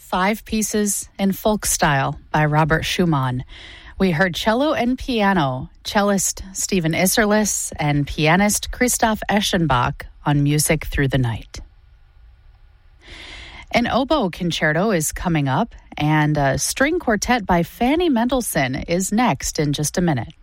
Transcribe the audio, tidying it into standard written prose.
5 pieces in folk style by Robert Schumann. We heard cello and piano, cellist Stephen Isserlis and pianist Christoph Eschenbach on Music Through the Night. An oboe concerto is coming up, and a string quartet by Fanny Mendelssohn is next in just a minute.